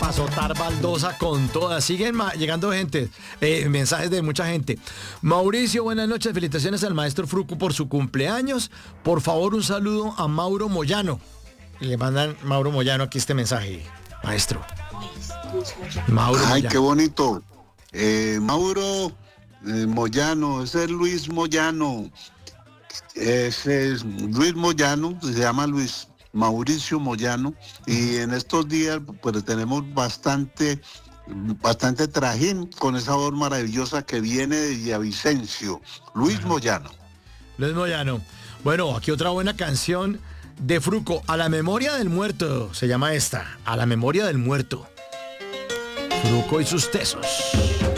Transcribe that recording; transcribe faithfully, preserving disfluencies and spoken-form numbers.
azotar baldosa con todas. Siguen ma- llegando gente, eh, mensajes de mucha gente. Mauricio, buenas noches. Felicitaciones al maestro Fruco por su cumpleaños. Por favor, un saludo a Mauro Moyano. Y le mandan Mauro Moyano aquí este mensaje, maestro. Mauro Ay, Moyano. qué bonito. Eh, Mauro eh, Moyano, ese es Luis Moyano. Ese es Luis Moyano, se llama Luis Mauricio Moyano. Y en estos días pues tenemos bastante, bastante trajín con esa voz maravillosa que viene de Villavicencio. Luis Moyano. Luis Moyano. Bueno, aquí otra buena canción de Fruco. A la memoria del muerto, se llama esta. A la memoria del muerto. Fruco y sus tesos.